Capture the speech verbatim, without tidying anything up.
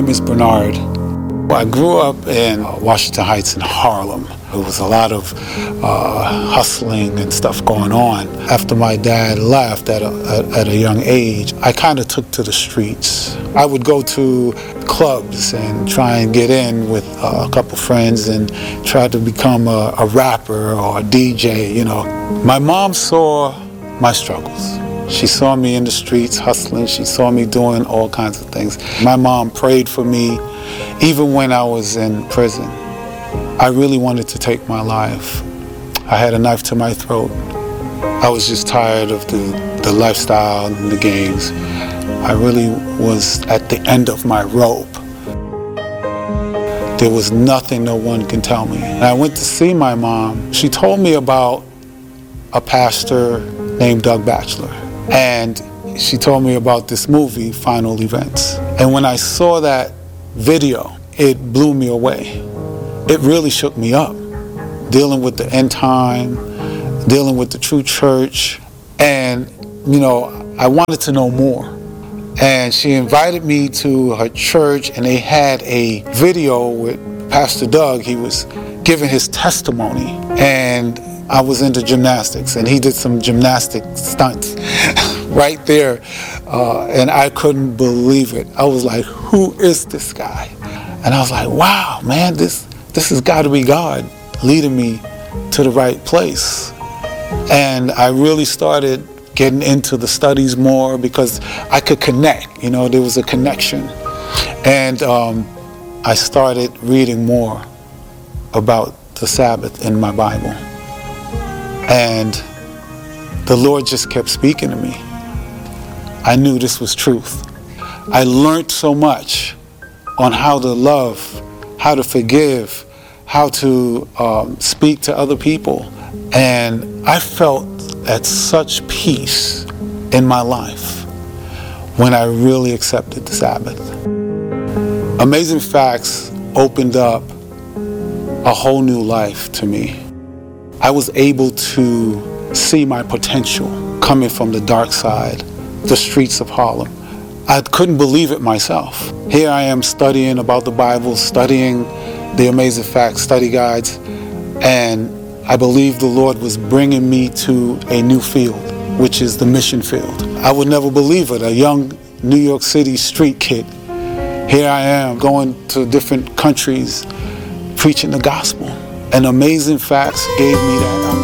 name is Bernard. I grew up in Washington Heights in Harlem. There was a lot of uh, hustling and stuff going on. After my dad left at a, at a young age, I kind of took to the streets. I would go to clubs and try and get in with uh, a couple friends and try to become a, a rapper or a D J, you know. My mom saw my struggles. She saw me in the streets hustling. She saw me doing all kinds of things. My mom prayed for me even when I was in prison. I really wanted to take my life. I had a knife to my throat. I was just tired of the, the lifestyle and the games. I really was at the end of my rope. There was nothing no one can tell me. And I went to see my mom. She told me about a pastor named Doug Batchelor. And she told me about this movie, Final Events. And when I saw that video, it blew me away. It really shook me up, dealing with the end time, dealing with the true church. And, you know, I wanted to know more. And she invited me to her church, and they had a video with Pastor Doug. He was giving his testimony. And I was into gymnastics, and he did some gymnastic stunts right there. Uh, and I couldn't believe it. I was like, who is this guy? And I was like, wow, man, this this has got to be God leading me to the right place. And I really started getting into the studies more because I could connect. You know, there was a connection. And um, I started reading more about the Sabbath in my Bible. And the Lord just kept speaking to me. I knew this was truth. I learned so much on how to love, how to forgive, how to um, speak to other people. And I felt at such peace in my life when I really accepted the Sabbath. Amazing Facts opened up a whole new life to me. I was able to see my potential coming from the dark side, the streets of Harlem. I couldn't believe it myself. Here I am studying about the Bible, studying the Amazing Facts study guides, and I believe the Lord was bringing me to a new field, which is the mission field. I would never believe it, a young New York City street kid. Here I am going to different countries, preaching the gospel. And Amazing Facts gave me that